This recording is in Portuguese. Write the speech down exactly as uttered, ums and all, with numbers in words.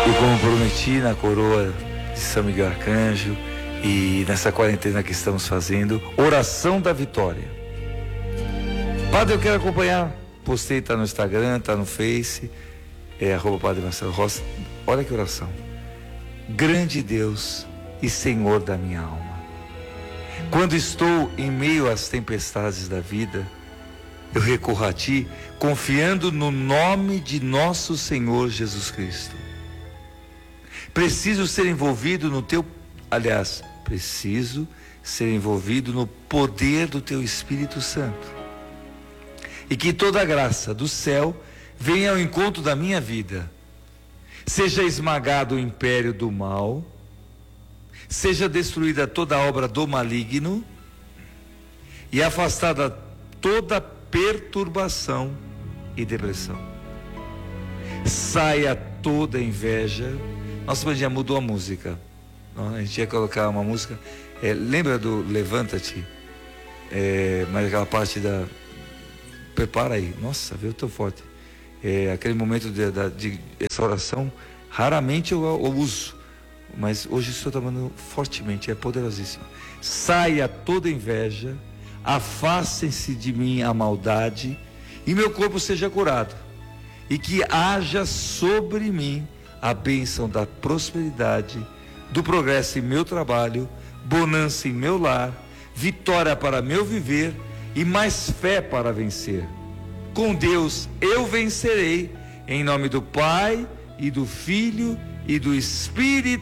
E como prometi na coroa de São Miguel Arcanjo e nessa quarentena que estamos fazendo, oração da vitória. Padre, eu quero acompanhar. Postei, tá no Instagram, tá no Face, é arroba Padre Marcelo Rossi. Olha que oração. Grande Deus e Senhor da minha alma, quando estou em meio às tempestades da vida, eu recorro a Ti, confiando no nome de nosso Senhor Jesus Cristo. Preciso ser envolvido no Teu, aliás, preciso ser envolvido no poder do Teu Espírito Santo. E que toda a graça do céu venha ao encontro da minha vida. Seja esmagado o império do mal, seja destruída toda a obra do maligno e afastada toda perturbação e depressão. Saia toda inveja. Nossa, mas já mudou a música. A gente ia colocar uma música. É, lembra do Levanta-te? É, mas aquela parte da. Prepara aí. Nossa, veio tão forte. É, aquele momento de, de, de essa oração, raramente eu, eu uso. Mas hoje estou tomando fortemente, é poderosíssimo. Saia toda inveja, afastem-se de mim a maldade, e meu corpo seja curado, e que haja sobre mim a bênção da prosperidade, do progresso em meu trabalho, bonança em meu lar, vitória para meu viver e mais fé para vencer. Com Deus eu vencerei, em nome do Pai e do Filho e do Espírito